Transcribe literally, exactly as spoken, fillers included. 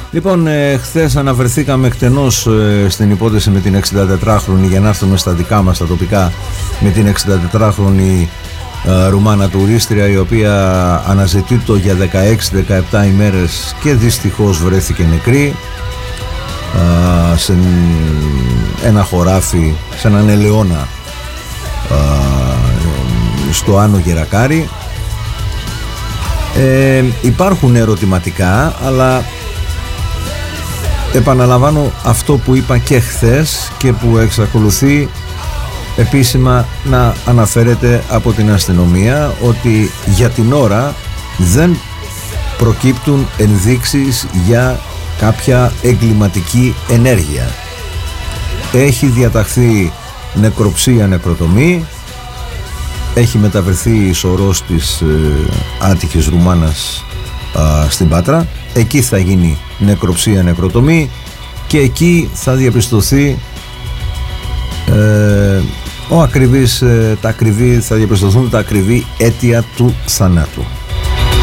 Λοιπόν, ε, χθες αναφερθήκαμε εκτενώς ε, στην υπόθεση με την εξηντατετράχρονη, για να έρθουμε στα δικά μας τα τοπικά, με την εξηντατετράχρονη ε, Ρουμάνα τουρίστρια, η οποία αναζητείται για δεκαέξι δεκαεπτά ημέρες και δυστυχώς βρέθηκε νεκρή ε, σε ένα χωράφι, σε έναν ελαιώνα ε, στο Άνω Γερακάρι. Ε, υπάρχουν ερωτηματικά, αλλά επαναλαμβάνω αυτό που είπα και χθες και που εξακολουθεί επίσημα να αναφέρεται από την αστυνομία, ότι για την ώρα δεν προκύπτουν ενδείξεις για κάποια εγκληματική ενέργεια. Έχει διαταχθεί νεκροψία, νεκροτομή, έχει μεταβερθεί η σωρός της ε, άτυχης Ρουμάνας α, στην Πάτρα. Εκεί θα γίνει νεκροψία, νεκροτομή και εκεί θα διαπιστωθεί ε, ο ακριβής, ε, τα ακριβή, θα διαπιστωθούν τα ακριβή αίτια του θανάτου.